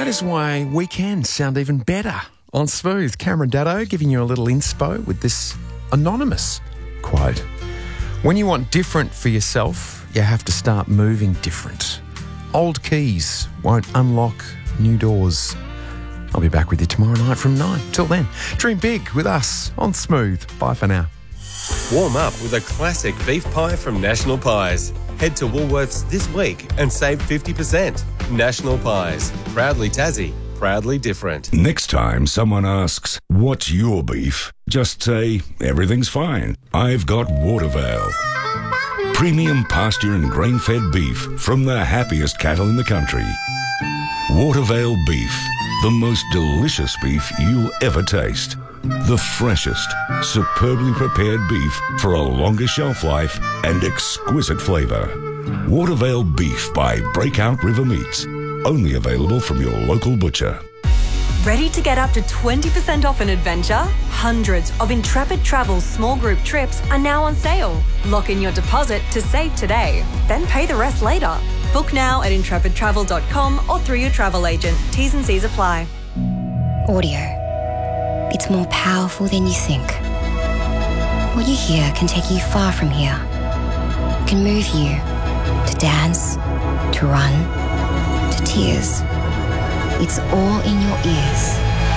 that is why weekends sound even better on Smooth. Cameron Daddo giving you a little inspo with this anonymous quote. When you want different for yourself, you have to start moving different. Old keys won't unlock new doors. I'll be back with you tomorrow night from 9. Till then, dream big with us on Smooth. Bye for now. Warm up with a classic beef pie from National Pies. Head to Woolworths this week and save 50%. National Pies. Proudly Tassie. Proudly different. Next time someone asks, what's your beef? Just say, everything's fine. I've got Watervale. Premium pasture and grain-fed beef from the happiest cattle in the country. Watervale beef. The most delicious beef you'll ever taste. The freshest, superbly prepared beef for a longer shelf life and exquisite flavour. Watervale beef by Breakout River Meats. Only available from your local butcher. Ready to get up to 20% off an adventure? Hundreds of Intrepid Travel's small group trips are now on sale. Lock in your deposit to save today, then pay the rest later. Book now at intrepidtravel.com or through your travel agent. T's and C's apply. Audio. It's more powerful than you think. What you hear can take you far from here. It can move you to dance, to run, to tears. It's all in your ears.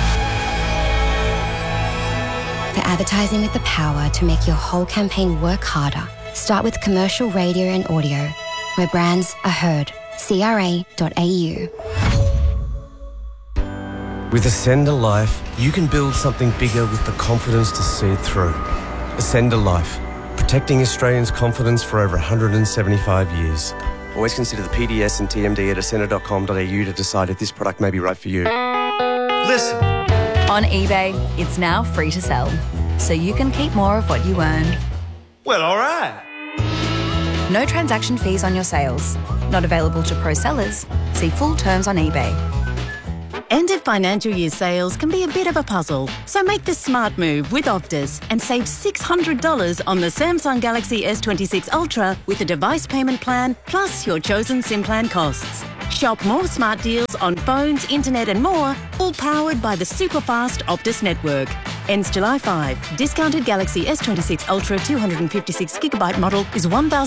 For advertising with the power to make your whole campaign work harder, start with commercial radio and audio, where brands are heard. CRA.au. With Ascender Life, you can build something bigger with the confidence to see it through. Ascender Life, protecting Australians' confidence for over 175 years. Always consider the PDS and TMD at ascender.com.au to decide if this product may be right for you. Listen. On eBay, it's now free to sell, so you can keep more of what you earn. Well, all right. No transaction fees on your sales. Not available to pro sellers. See full terms on eBay. End of financial year sales can be a bit of a puzzle, so make the smart move with Optus and save $600 on the Samsung Galaxy S26 Ultra with a device payment plan plus your chosen SIM plan costs. Shop more smart deals on phones, internet and more, all powered by the super fast Optus network. Ends July 5. Discounted Galaxy S26 Ultra 256GB model is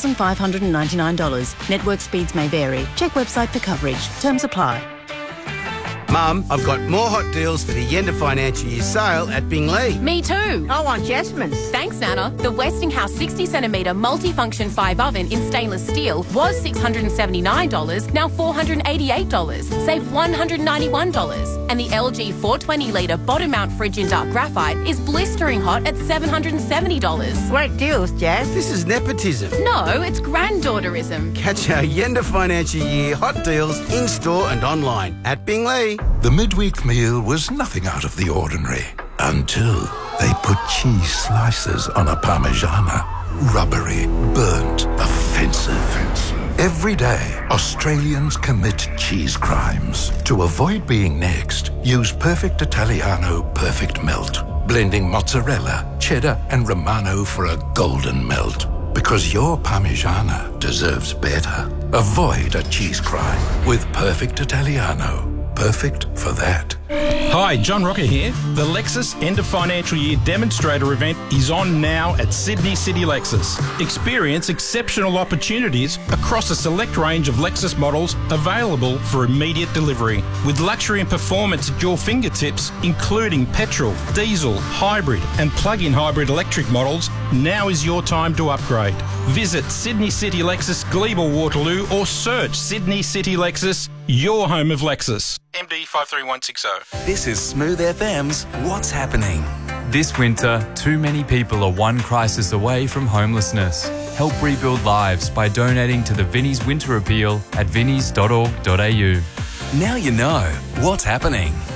$1,599. Network speeds may vary. Check website for coverage. Terms apply. Mum, I've got more hot deals for the end of financial year sale at Bingley. Me too. I want Jasmine's. Thanks, Nana. The Westinghouse 60cm multifunction 5 oven in stainless steel was $679, now $488. Save $191. And the LG 420-litre bottom mount fridge in dark graphite is blistering hot at $770. Great deals, Jazz. This is nepotism. No, it's granddaughterism. Catch our end of financial year hot deals in-store and online at Bingley. The midweek meal was nothing out of the ordinary until they put cheese slices on a Parmigiana. Rubbery, burnt, offensive. Every day, Australians commit cheese crimes. To avoid being next, use Perfect Italiano Perfect Melt, blending mozzarella, cheddar and Romano for a golden melt. Because your Parmigiana deserves better. Avoid a cheese crime with Perfect Italiano. Perfect for that. Hi, John Rocker here. The Lexus End of Financial Year Demonstrator event is on now at Sydney City Lexus. Experience exceptional opportunities across a select range of Lexus models available for immediate delivery. With luxury and performance at your fingertips, including petrol, diesel, hybrid and plug-in hybrid electric models, now is your time to upgrade. Visit Sydney City Lexus, Glebe, Waterloo or search Sydney City Lexus, your home of Lexus. MD 53160. This is Smooth FM's What's Happening. This winter, too many people are one crisis away from homelessness. Help rebuild lives by donating to the Vinnie's Winter Appeal at vinnies.org.au. Now you know what's happening.